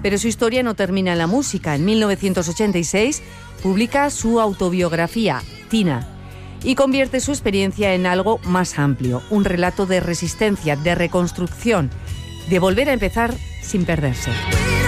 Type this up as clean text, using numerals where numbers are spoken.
Pero su historia no termina en la música. En 1986 publica su autobiografía, Tina, y convierte su experiencia en algo más amplio, un relato de resistencia, de reconstrucción, de volver a empezar sin perderse.